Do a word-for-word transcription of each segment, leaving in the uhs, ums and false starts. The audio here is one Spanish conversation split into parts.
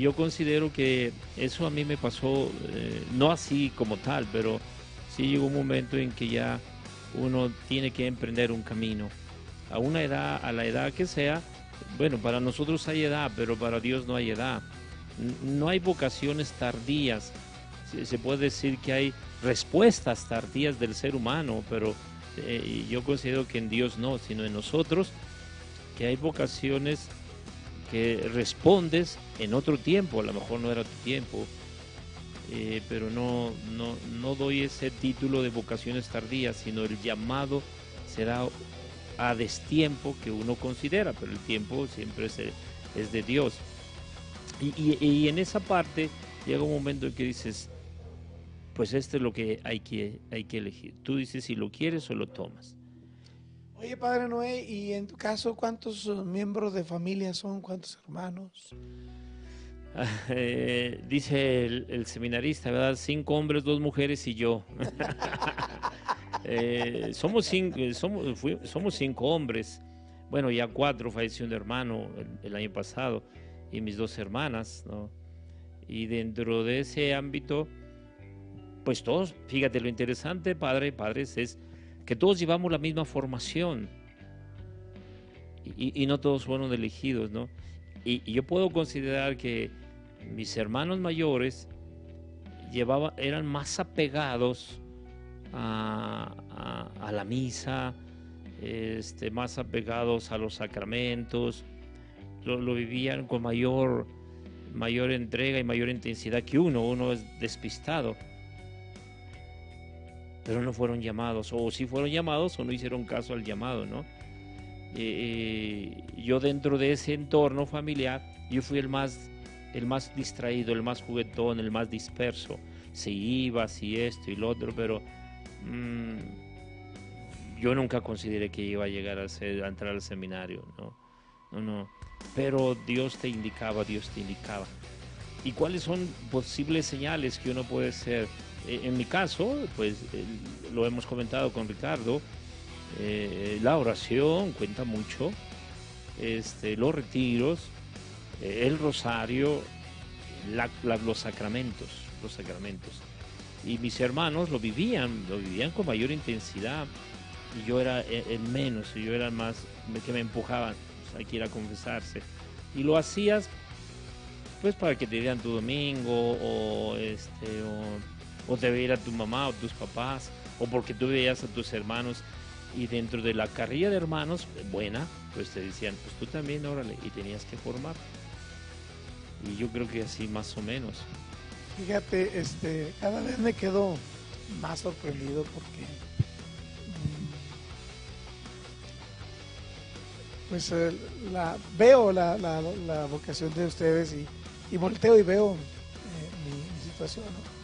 yo considero que eso a mí me pasó, eh, no así como tal, pero sí llegó un momento en que ya uno tiene que emprender un camino. A una edad, a la edad que sea, bueno, para nosotros hay edad, pero para Dios no hay edad. No hay vocaciones tardías. Se puede decir que hay respuestas tardías del ser humano, pero eh, yo considero que en Dios no, sino en nosotros, que hay vocaciones que respondes en otro tiempo, a lo mejor no era tu tiempo, eh, pero no, no, no doy ese título de vocaciones tardías, sino el llamado será a destiempo que uno considera, pero el tiempo siempre es, es de Dios. Y, y, y en esa parte llega un momento en que dices, pues esto es lo que hay que, hay que elegir. Tú dices si lo quieres o lo tomas. Oye, Padre Noé, y en tu caso, ¿cuántos miembros de familia son? ¿Cuántos hermanos? Eh, dice el, el seminarista, ¿verdad? Cinco hombres, dos mujeres y yo. eh, somos, cinco, somos, fui, somos cinco hombres. Bueno, ya cuatro, falleció un hermano el, el año pasado y mis dos hermanas, ¿no? Y dentro de ese ámbito, pues todos, fíjate, lo interesante, padre, padres, es que todos llevamos la misma formación y, y no todos fueron elegidos, ¿no? Y, y yo puedo considerar que mis hermanos mayores llevaba, eran más apegados a, a, a la misa, este, más apegados a los sacramentos, lo, lo vivían con mayor, mayor entrega y mayor intensidad que uno, uno es despistado. Pero no fueron llamados, o sí fueron llamados o no hicieron caso al llamado, ¿no? Eh, yo dentro de ese entorno familiar, yo fui el más, el más distraído, el más juguetón, el más disperso. Se iba, si esto y lo otro, pero mmm, yo nunca consideré que iba a llegar a, ser, a entrar al seminario, ¿no? No, no. Pero Dios te indicaba, Dios te indicaba. ¿Y cuáles son posibles señales que uno puede ser? En mi caso, pues lo hemos comentado con Ricardo, eh, la oración cuenta mucho, este, los retiros, eh, el rosario, la, la, los sacramentos, los sacramentos. Y mis hermanos lo vivían, lo vivían con mayor intensidad y yo era el menos, yo era el más que me empujaban, pues, hay que ir a confesarse. Y lo hacías pues para que te dieran tu domingo o este o, o te viera tu mamá o tus papás o porque tú veías a tus hermanos y dentro de la carrilla de hermanos buena pues te decían pues tú también órale y tenías que formar y yo creo que así más o menos. Fíjate, este cada vez me quedo más sorprendido porque mmm, pues eh, la veo la, la, la vocación de ustedes y y volteo y veo eh, mi, mi situación,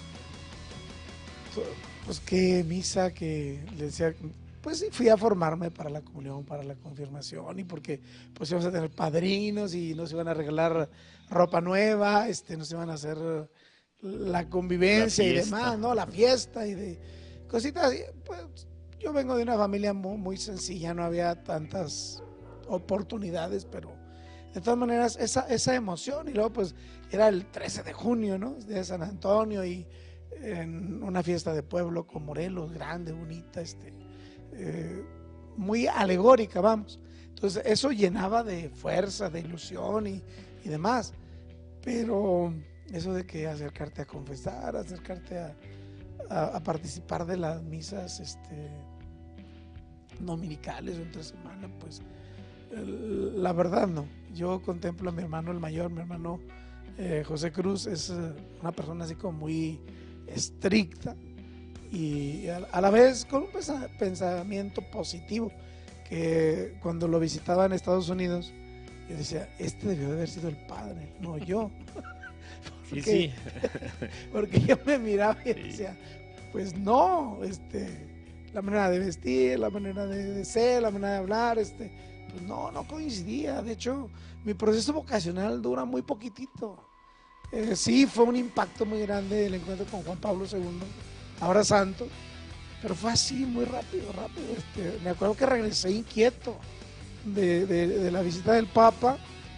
¿no? Pues qué misa que le decía, pues sí, fui a formarme para la comunión, para la confirmación y porque pues íbamos a tener padrinos y nos iban a regalar ropa nueva, este, nos iban a hacer la convivencia la y demás, ¿no? La fiesta y de cositas. Pues yo vengo de una familia muy, muy sencilla, no había tantas oportunidades, pero de todas maneras, esa, esa emoción, y luego pues era el trece de junio, ¿no? De San Antonio y en una fiesta de pueblo con Morelos, grande, bonita, este, eh, muy alegórica, vamos. Entonces eso llenaba de fuerza, de ilusión y, y demás, pero eso de que acercarte a confesar, acercarte a, a, a participar de las misas este, dominicales o entre semana, pues la verdad no. Yo contemplo a mi hermano el mayor, mi hermano eh, José Cruz es una persona así como muy estricta y a, a la vez con un pensamiento positivo, que cuando lo visitaba en Estados Unidos yo decía, este debió de haber sido el padre, no yo. porque, sí, sí. Porque yo me miraba y decía, pues no, este, la manera de vestir, la manera de, de ser, la manera de hablar, este pues no, no coincidía. De hecho, mi proceso vocacional dura muy poquitito. Eh, sí, fue un impacto muy grande el encuentro con Juan Pablo segundo, ahora santo, pero fue así, muy rápido, rápido. Este, me acuerdo que regresé inquieto de, de, de la visita del Papa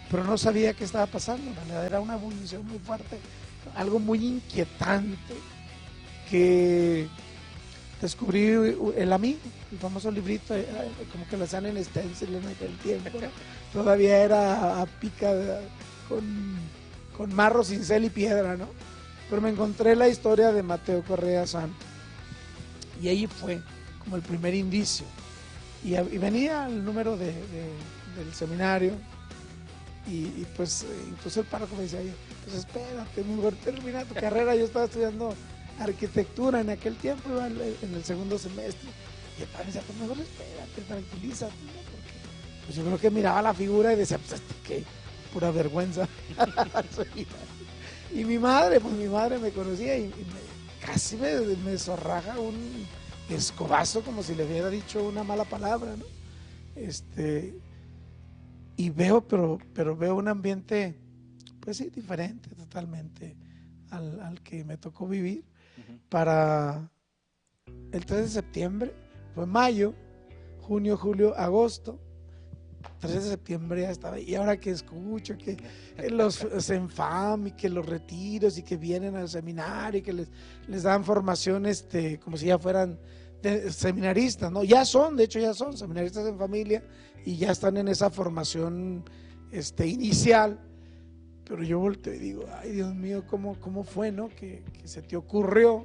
pero no sabía qué estaba pasando. En realidad era una ebullición muy fuerte, algo muy inquietante, que descubrí El Amigo, el famoso librito, como que lo hacían en stencil en aquel tiempo, ¿no? Todavía era a pica de, con, con marro, cincel y piedra, ¿no? Pero me encontré la historia de Mateo Correa Santo y ahí fue como el primer indicio. Y, y venía el número de, de, del seminario y, y pues incluso el párroco me decía, pues espérate, mejor termina tu carrera. Yo estaba estudiando arquitectura en aquel tiempo, iba en el segundo semestre, y el padre me decía, pues mejor espérate, tranquilízate, ¿no? Porque pues yo creo que miraba la figura y decía, pues este qué, pura vergüenza. Y mi madre, pues mi madre me conocía y, y me, casi me, me zorraja un escobazo como si le hubiera dicho una mala palabra, ¿no? Este, y veo, pero, pero veo un ambiente, pues sí, diferente totalmente al, al que me tocó vivir. Para el tres de septiembre, fue mayo, junio, julio, agosto, tres de septiembre ya estaba, y ahora que escucho que los Senfam y que los retiros y que vienen al seminario y que les, les dan formación este, como si ya fueran de, seminaristas, ¿no? Ya son, de hecho ya son seminaristas en familia y ya están en esa formación este, inicial, pero yo volteo y digo, ay Dios mío, ¿cómo, cómo fue, no? Que, que se te ocurrió.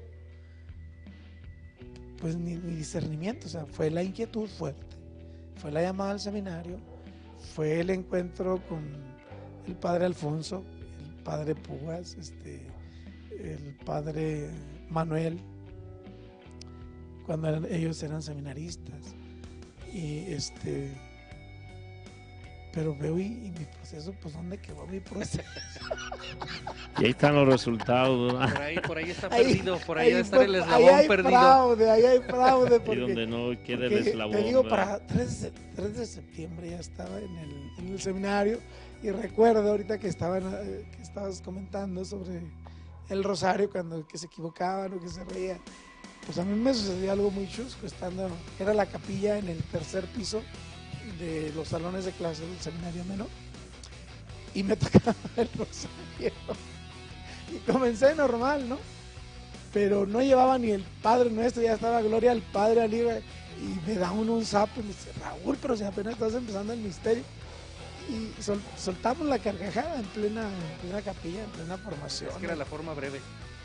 Pues mi, mi discernimiento, o sea, fue la inquietud fuerte, fue la llamada al seminario, fue el encuentro con el padre Alfonso, el padre Pugas, este, el padre Manuel, cuando eran, ellos eran seminaristas, y este, pero veo y, y mi proceso, pues ¿dónde quedó mi proceso? Y ahí están los resultados, ¿no? Por ahí, por ahí está perdido, por ahí, ahí debe estar fue, el eslabón ahí hay perdido. Fraude, ahí hay fraude, porque, y donde no queda el eslabón. Te digo, ¿verdad? para tres de septiembre ya estaba en el, en el seminario, y recuerdo ahorita que, estaban, que estabas comentando sobre el rosario, cuando que se equivocaban o que se reían. Pues a mí me sucedió algo muy chusco, estando, era la capilla en el tercer piso de los salones de clase del seminario menor, y me tocaba el rosario, y comencé normal, ¿no? Pero no llevaba ni el Padre Nuestro, ya estaba Gloria al Padre, al Hijo, y me da uno un sapo y me dice, Raúl, pero si apenas estás empezando el misterio. Y sol, soltamos la carcajada en plena, en plena capilla, en plena formación. Es que era la forma breve.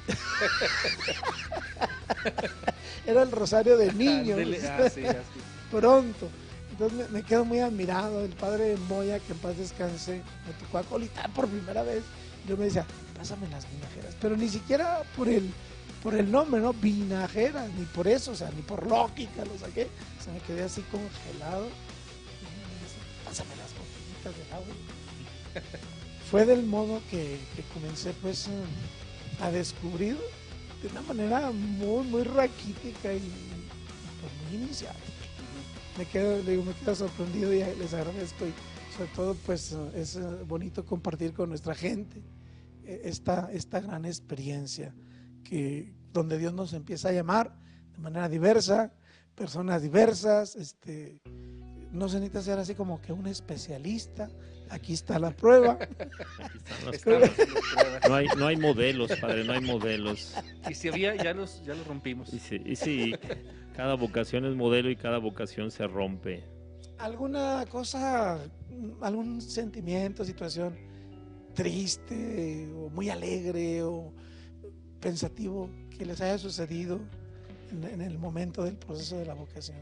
Era el rosario de niños. Ah, sí, así. Pronto. Entonces me, me quedo muy admirado. El padre Moya, que en paz descanse, me tocó acolitar por primera vez. Yo me decía, pásame las vinajeras, pero ni siquiera por el, por el nombre, ¿no? Vinajeras, ni por eso, o sea, ni por lógica lo saqué. O sea, me quedé así congelado. Y me dice, pásame las botellitas de agua. Fue del modo que, que comencé pues a descubrir de una manera muy, muy raquítica y pues muy inicial. Me quedo, digo, me quedo sorprendido y les agradezco, y sobre todo pues es bonito compartir con nuestra gente esta, esta gran experiencia que, donde Dios nos empieza a llamar de manera diversa, personas diversas, este, no se necesita ser así como que un especialista. Aquí está la prueba. Aquí están las pruebas. No hay, no hay modelos, padre, no hay modelos. Y si había, ya los, ya los rompimos. Y sí, y sí, cada vocación es modelo y cada vocación se rompe. ¿Alguna cosa, algún sentimiento, situación triste o muy alegre o pensativo que les haya sucedido en, en el momento del proceso de la vocación?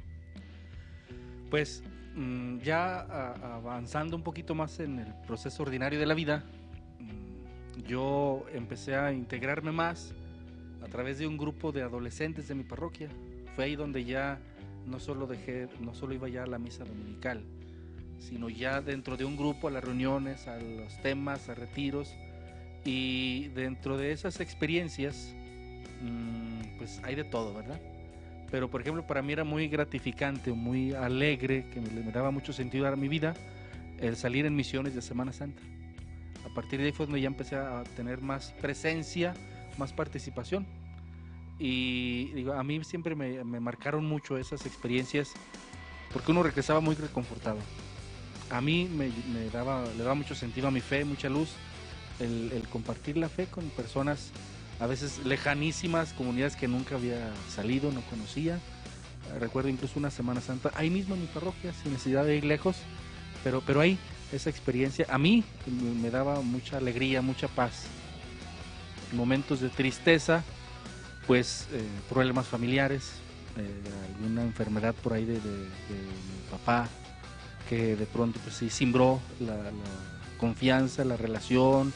Pues mmm, ya a, avanzando un poquito más en el proceso ordinario de la vida, mmm, yo empecé a integrarme más a través de un grupo de adolescentes de mi parroquia. Fue ahí donde ya no solo dejé, no solo iba ya a la misa dominical, sino ya dentro de un grupo a las reuniones, a los temas, a retiros, y dentro de esas experiencias mmm, pues hay de todo, ¿verdad? Pero por ejemplo para mí era muy gratificante, muy alegre, que me, me daba mucho sentido a mi vida el salir en misiones de Semana Santa. A partir de ahí fue donde ya empecé a tener más presencia, más participación, y digo, a mí siempre me, me marcaron mucho esas experiencias porque uno regresaba muy reconfortado. a mí me, me daba, le daba mucho sentido a mi fe, mucha luz, el, el compartir la fe con personas a veces lejanísimas, comunidades que nunca había salido, no conocía. Recuerdo incluso una Semana Santa, ahí mismo en mi parroquia, sin necesidad de ir lejos, pero, pero ahí, esa experiencia, a mí me daba mucha alegría, mucha paz. Momentos de tristeza, pues eh, problemas familiares, eh, alguna enfermedad por ahí de, de, de mi papá, que de pronto pues sí cimbró la, la confianza, la relación,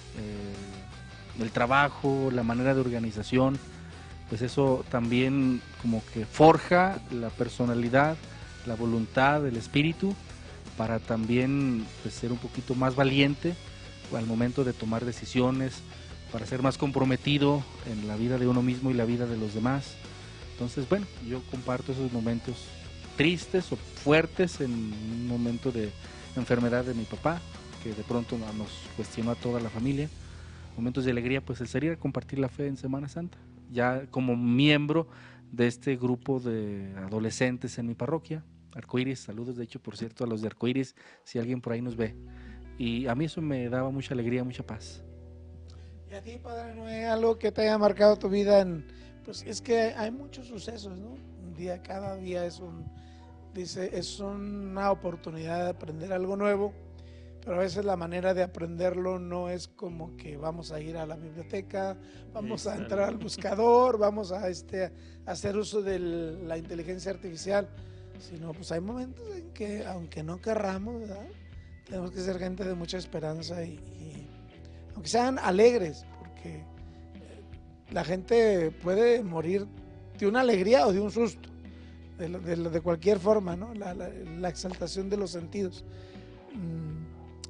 eh, el trabajo, la manera de organización. Pues eso también como que forja la personalidad, la voluntad, el espíritu, para también pues, ser un poquito más valiente al momento de tomar decisiones, para ser más comprometido en la vida de uno mismo y la vida de los demás. Entonces, bueno, yo comparto esos momentos tristes o fuertes en un momento de enfermedad de mi papá, que de pronto nos cuestionó a toda la familia. Momentos de alegría, pues el sería compartir la fe en Semana Santa, ya como miembro de este grupo de adolescentes en mi parroquia, Arcoíris. Saludos, de hecho, por cierto, a los de Arcoíris, si alguien por ahí nos ve. Y a mí eso me daba mucha alegría, mucha paz. ¿Y a ti, Padre Noé, algo que te haya marcado tu vida? En, pues es que hay muchos sucesos, ¿no? Un día, cada día es un, dice, es una oportunidad de aprender algo nuevo, pero a veces la manera de aprenderlo no es como que vamos a ir a la biblioteca, vamos a entrar al buscador, vamos a, este, a hacer uso de la inteligencia artificial, sino pues hay momentos en que, aunque no querramos, ¿verdad?, tenemos que ser gente de mucha esperanza y, y aunque sean alegres, porque la gente puede morir de una alegría o de un susto, de, de, de cualquier forma, ¿no? La, la, la exaltación de los sentidos. Mm.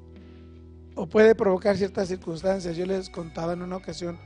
O puede provocar ciertas circunstancias. Yo les contaba en una ocasión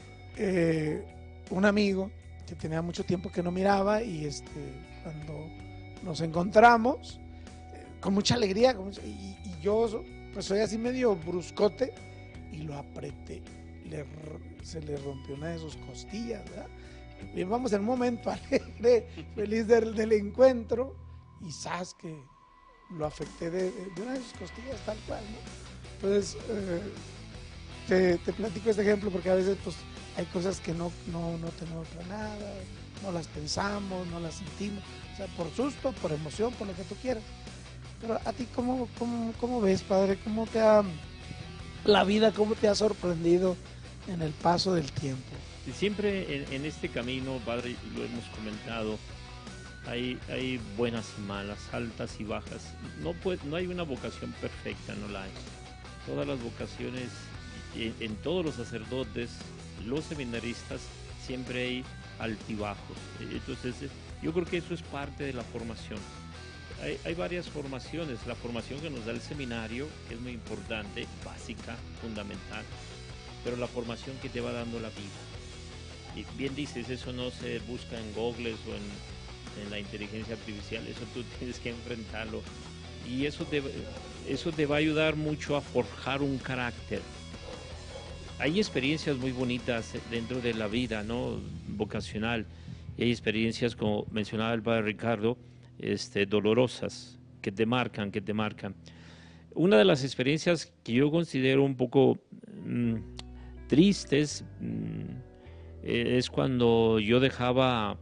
eh, un amigo que tenía mucho tiempo que no miraba y este, cuando nos encontramos eh, con mucha alegría con mucha, y, y yo pues soy así medio bruscote y lo apreté, le, se le rompió una de sus costillas, ¿verdad? Y vamos en un momento alegre, feliz del, del encuentro, y sabes que lo afecté de, de, de una de sus costillas tal cual, ¿no? Entonces, eh, te, te platico este ejemplo porque a veces pues, hay cosas que no, no, no tenemos planadas, no las pensamos, no las sentimos, o sea, por susto, por emoción, por lo que tú quieras. Pero a ti, ¿cómo, cómo, cómo ves, Padre? ¿Cómo te ha la vida, cómo te ha sorprendido en el paso del tiempo? Siempre en, en este camino, Padre, lo hemos comentado, hay, hay buenas y malas, altas y bajas. No, puede, no hay una vocación perfecta, no la hay. Todas las vocaciones, en, en todos los sacerdotes, los seminaristas, siempre hay altibajos. Entonces, yo creo que eso es parte de la formación. Hay, hay varias formaciones. La formación que nos da el seminario, que es muy importante, básica, fundamental, pero la formación que te va dando la vida. Y bien dices, eso no se busca en Google o en, en la inteligencia artificial, eso tú tienes que enfrentarlo. Y eso te, eso te va a ayudar mucho a forjar un carácter. Hay experiencias muy bonitas dentro de la vida, ¿no?, vocacional. Y hay experiencias, como mencionaba el padre Ricardo, este, dolorosas, que te marcan, que te marcan. Una de las experiencias que yo considero un poco mmm, tristes mmm, es cuando yo dejaba,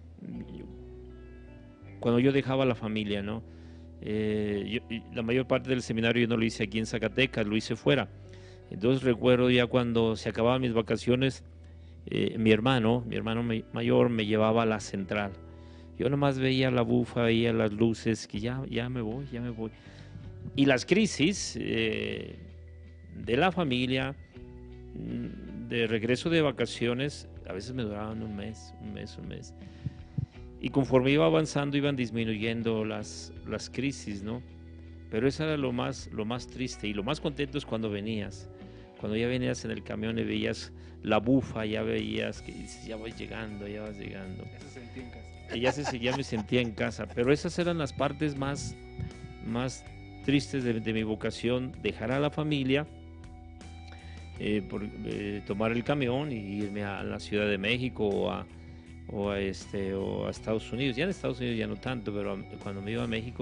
cuando yo dejaba la familia, ¿no? Eh, yo, la mayor parte del seminario yo no lo hice aquí en Zacatecas, lo hice fuera. Entonces recuerdo ya cuando se acababan mis vacaciones, eh, mi hermano, mi hermano mayor me llevaba a la central. Yo nomás veía la bufa, veía las luces, que ya, ya me voy, ya me voy. Y las crisis eh, de la familia, de regreso de vacaciones, a veces me duraban un mes, un mes, un mes. Y conforme iba avanzando iban disminuyendo las, las crisis, ¿no? Pero eso era lo más, lo más triste. Y lo más contento es cuando venías. Cuando ya venías en el camión y veías la bufa, ya veías que dices, ya voy llegando, ya vas llegando. Ya se sentía en casa. Y ya, se, ya me sentía en casa. Pero esas eran las partes más, más tristes de, de mi vocación. Dejar a la familia, eh, por, eh, tomar el camión y irme a la Ciudad de México o a... o a, este, o a Estados Unidos. Ya en Estados Unidos ya no tanto, pero cuando me iba a México,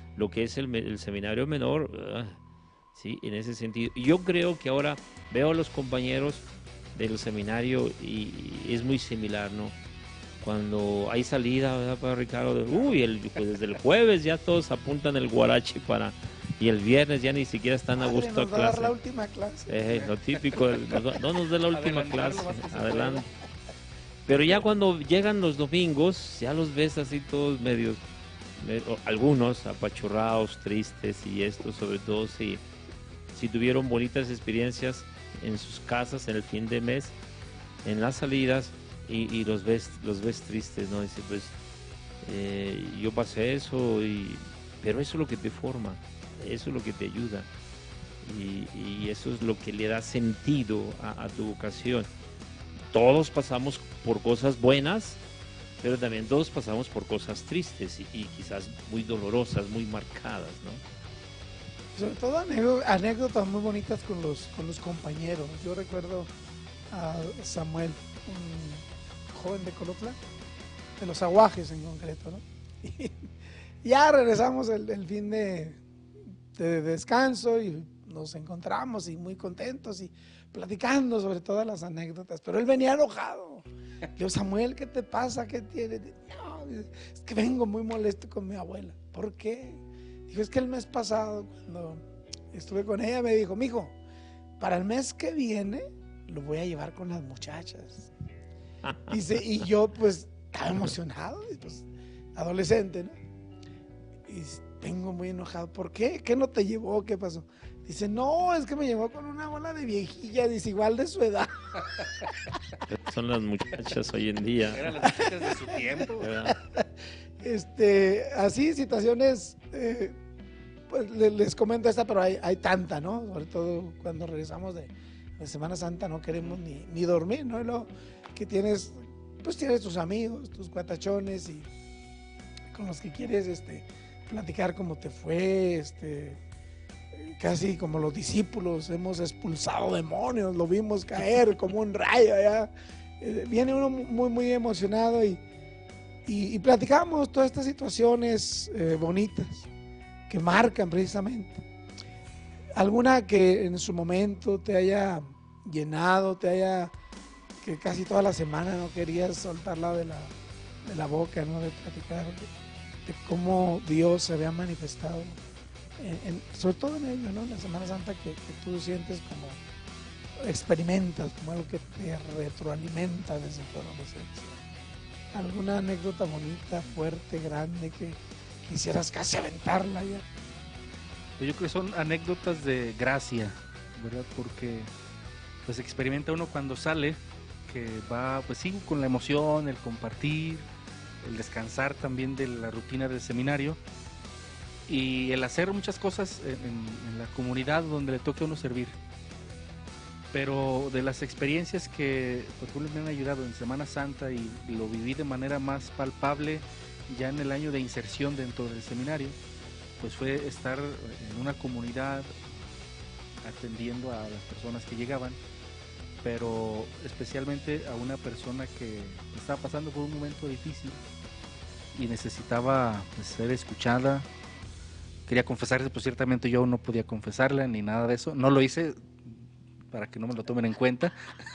lo que es el, el seminario menor, uh, sí, en ese sentido. Yo creo que ahora veo a los compañeros del seminario y, y es muy similar, ¿no? Cuando hay salida, ¿verdad, para Ricardo? Uy, el, pues desde el jueves ya todos apuntan el guarache para... Y el viernes ya ni siquiera están Madre, a gusto nos a va a dar clase. la última clase. Eh, lo típico, el, no nos dé la última Adelantar clase, lo más que se adelante. Pero ya cuando llegan los domingos, ya los ves así todos medios, me- o algunos apachurrados, tristes y esto, sobre todo si, si tuvieron bonitas experiencias en sus casas en el fin de mes, en las salidas, y, y los ves los ves tristes, ¿no? Dice, pues, eh, yo pasé eso, y, pero eso es lo que te forma, eso es lo que te ayuda. Y, y eso es lo que le da sentido a, a tu vocación. Todos pasamos por cosas buenas, pero también todos pasamos por cosas tristes y, y quizás muy dolorosas, muy marcadas, ¿no? Sobre todo anécdo- anécdotas muy bonitas con los, con los compañeros. Yo recuerdo a Samuel, un joven de Colotla, de los Aguajes en concreto, ¿no? Y ya regresamos el, el fin de, de descanso y nos encontramos y muy contentos y platicando sobre todas las anécdotas, pero él venía enojado. Le digo, Samuel, ¿qué te pasa? ¿Qué tienes? No, es que vengo muy molesto con mi abuela. ¿Por qué? Dijo, es que el mes pasado, cuando estuve con ella, me dijo, mijo, para el mes que viene lo voy a llevar con las muchachas. Dice, y yo pues estaba emocionado, y, pues adolescente, ¿no? Y vengo muy enojado. ¿Por qué? ¿Qué no te llevó? ¿Qué pasó? Dice, no, es que me llevó con una bola de viejilla, dice, igual de su edad. Son las muchachas hoy en día, Eran las muchachas de su tiempo. ¿verdad? Este, así, situaciones, eh, pues le- les comento esta, pero hay, hay tanta, ¿no? Sobre todo cuando regresamos de, de Semana Santa, no queremos ni, ni dormir, ¿no? Y luego que tienes, pues tienes tus amigos, tus cuatachones y con los que quieres, este, platicar cómo te fue, este, eh, casi como los discípulos, hemos expulsado demonios, lo vimos caer como un rayo allá. Eh, viene uno muy, muy emocionado y Y, y platicamos todas estas situaciones eh, bonitas que marcan precisamente. Alguna que en su momento te haya llenado, te haya, que casi toda la semana no querías soltarla de la, de la boca, ¿no? De platicar de, de cómo Dios se había manifestado, en, en- sobre todo en ello, ¿no? En la Semana Santa que, que tú sientes como, experimentas como algo que te retroalimenta desde tu adolescencia. ¿Alguna anécdota bonita, fuerte, grande que quisieras casi aventarla ya? Yo creo que son anécdotas de gracia, ¿verdad? Porque pues experimenta uno cuando sale, que va, pues sí, con la emoción, el compartir, el descansar también de la rutina del seminario y el hacer muchas cosas en, en- en la comunidad donde le toque a uno servir. Pero de las experiencias que por ejemplo me han ayudado en Semana Santa y lo viví de manera más palpable ya en el año de inserción dentro del seminario, pues fue estar en una comunidad atendiendo a las personas que llegaban, pero especialmente a una persona que estaba pasando por un momento difícil y necesitaba, pues, ser escuchada. Quería confesarse, pues ciertamente yo no podía confesarla ni nada de eso. No lo hice para que no me lo tomen en cuenta.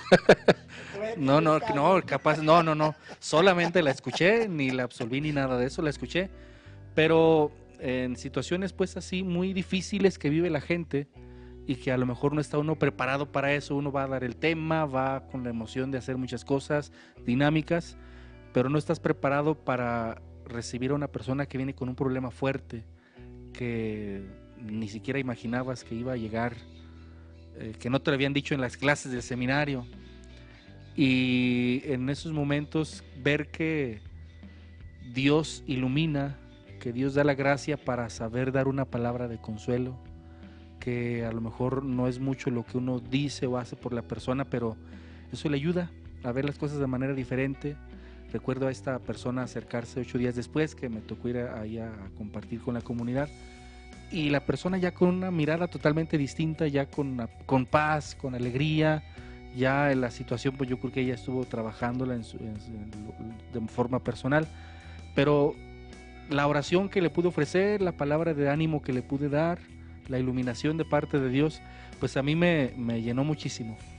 No, no, no, capaz, no, no, no. Solamente la escuché, ni la absolví ni nada de eso, la escuché. Pero en situaciones pues así muy difíciles que vive la gente y que a lo mejor no está uno preparado para eso, uno va a dar el tema, va con la emoción de hacer muchas cosas dinámicas, pero no estás preparado para recibir a una persona que viene con un problema fuerte, que ni siquiera imaginabas que iba a llegar, eh, que no te lo habían dicho en las clases del seminario. Y en esos momentos ver que Dios ilumina, que Dios da la gracia para saber dar una palabra de consuelo, que a lo mejor no es mucho lo que uno dice o hace por la persona, pero eso le ayuda a ver las cosas de manera diferente. Recuerdo a esta persona acercarse ocho días después, que me tocó ir ahí a, a compartir con la comunidad, y la persona ya con una mirada totalmente distinta, ya con, con paz, con alegría. Ya en la situación, pues yo creo que ella estuvo trabajándola en su, en su, de forma personal, pero la oración que le pude ofrecer, la palabra de ánimo que le pude dar, la iluminación de parte de Dios, pues a mí me, me llenó muchísimo.